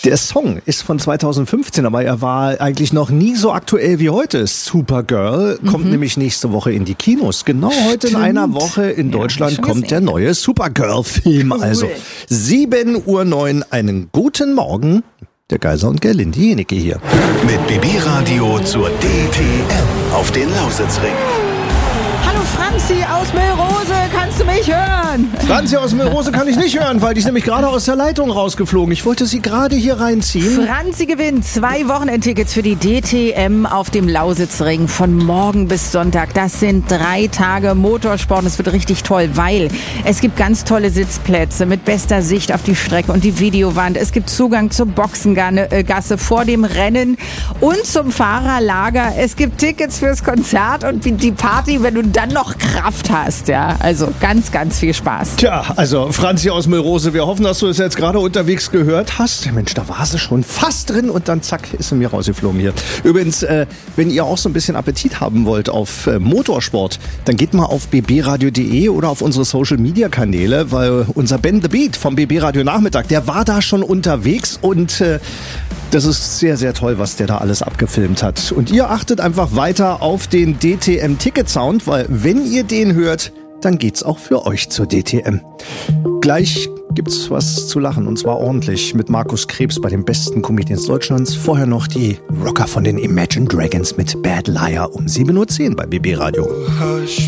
Der Song ist von 2015, aber er war eigentlich noch nie so aktuell wie heute. Supergirl kommt nämlich nächste Woche in die Kinos. Genau heute in einer Woche in Deutschland kommt der neue Supergirl-Film. Cool. Also 7:09 Uhr, einen guten Morgen. Der Geiser und Gerlinde Jenecke hier. Mit BB Radio zur DTM auf den Lausitzring. Hallo Franzi aus Melrose, kannst du mich hören? Franzi aus Melrose kann ich nicht hören, weil die ist nämlich gerade aus der Leitung rausgeflogen. Ich wollte sie gerade hier reinziehen. Franzi gewinnt 2 Wochenendtickets für die DTM auf dem Lausitzring von morgen bis Sonntag. Das sind 3 Tage Motorsport. Es wird richtig toll, weil es gibt ganz tolle Sitzplätze mit bester Sicht auf die Strecke und die Videowand. Es gibt Zugang zur Boxengasse vor dem Rennen und zum Fahrerlager. Es gibt Tickets fürs Konzert und die Party, wenn du dann noch Kraft hast. Ja, also ganz, ganz viel Spaß. Tja, also Franzi aus Melrose, wir hoffen, dass du es jetzt gerade unterwegs gehört hast. Mensch, da war sie schon fast drin und dann zack, ist sie mir rausgeflogen hier. Übrigens, wenn ihr auch so ein bisschen Appetit haben wollt auf Motorsport, dann geht mal auf bbradio.de oder auf unsere Social-Media-Kanäle, weil unser Ben The Beat vom BB Radio Nachmittag, der war da schon unterwegs und das ist sehr, sehr toll, was der da alles abgefilmt hat. Und ihr achtet einfach weiter auf den DTM-Ticket-Sound, weil wenn ihr den hört, dann geht's auch für euch zur DTM. Gleich gibt's was zu lachen und zwar ordentlich mit Markus Krebs bei den besten Comedians Deutschlands. Vorher noch die Rocker von den Imagine Dragons mit Bad Liar um 7:10 Uhr bei BB Radio.